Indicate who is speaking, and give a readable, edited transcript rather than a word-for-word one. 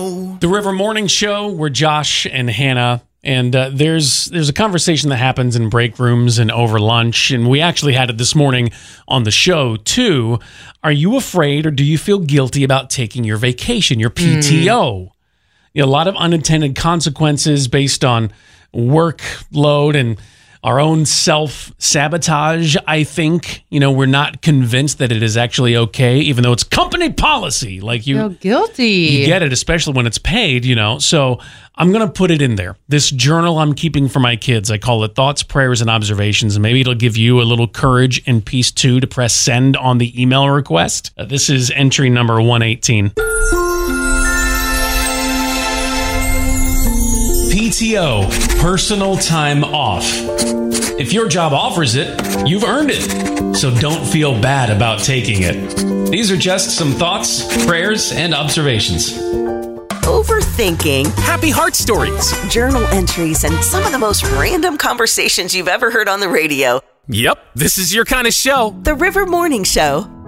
Speaker 1: know.
Speaker 2: The River Morning Show, we're Josh and Hannah, and there's a conversation that happens in break rooms and over lunch, and we actually had it this morning on the show too. Are you afraid or do you feel guilty about taking your vacation, your PTO? A lot of unintended consequences based on workload and our own self-sabotage, I think. We're not convinced that it is actually okay, even though it's company policy. Like
Speaker 3: feel guilty.
Speaker 2: You get it, especially when it's paid, So I'm going to put it in there. This journal I'm keeping for my kids, I call it Thoughts, Prayers, and Observations. And maybe it'll give you a little courage and peace, too, to press send on the email request. This is entry number 118. PTO, personal time off. If your job offers it, you've earned it. So don't feel bad about taking it. These are just some thoughts, prayers, and observations.
Speaker 1: Overthinking,
Speaker 4: happy heart stories,
Speaker 1: journal entries, and some of the most random conversations you've ever heard on the radio.
Speaker 4: Yep, this is your kind of show.
Speaker 1: The River Morning Show.